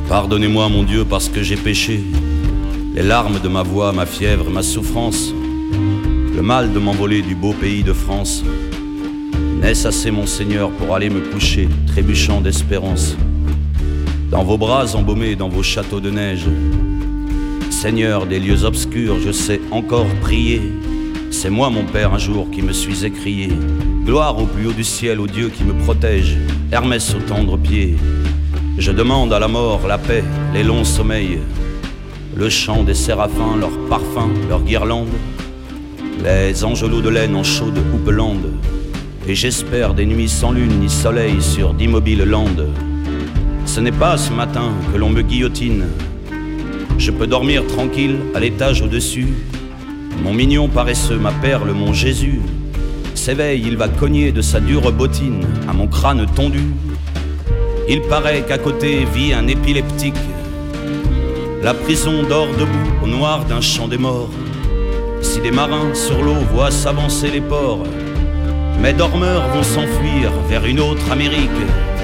Pardonnez-moi mon Dieu parce que j'ai péché. Les larmes de ma voix, ma fièvre, ma souffrance, le mal de m'envoler du beau pays de France. N'est-ce assez mon Seigneur pour aller me coucher, trébuchant d'espérance, dans vos bras embaumés, dans vos châteaux de neige. Seigneur des lieux obscurs, je sais encore prier. C'est moi mon Père un jour qui me suis écrié. Gloire au plus haut du ciel, au Dieu qui me protège, Hermès aux tendres pieds. Je demande à la mort la paix, les longs sommeils, le chant des séraphins, leurs parfums, leurs guirlandes, les angelots de laine en chaude houppelande. Et j'espère des nuits sans lune ni soleil sur d'immobiles landes. Ce n'est pas ce matin que l'on me guillotine. Je peux dormir tranquille à l'étage au-dessus. Mon mignon paresseux, ma perle, mon Jésus s'éveille, il va cogner de sa dure bottine à mon crâne tondu. Il paraît qu'à côté vit un épileptique. La prison dort debout au noir d'un champ des morts. Si des marins sur l'eau voient s'avancer les ports, mes dormeurs vont s'enfuir vers une autre Amérique.